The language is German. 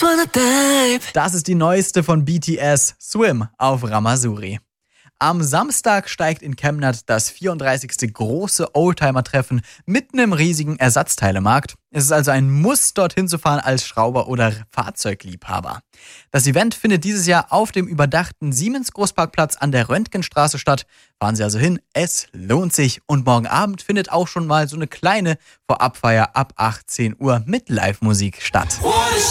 Das ist die neueste von BTS, Swim, auf Ramazzouri. Am Samstag steigt in Chemnat das 34. große Oldtimer-Treffen mitten im riesigen Ersatzteilemarkt. Es ist also ein Muss, dorthin zu fahren als Schrauber oder Fahrzeugliebhaber. Das Event findet dieses Jahr auf dem überdachten Siemens-Großparkplatz an der Röntgenstraße statt. Fahren Sie also hin, es lohnt sich. Und morgen Abend findet auch schon mal so eine kleine Vorabfeier ab 18 Uhr mit Live-Musik statt.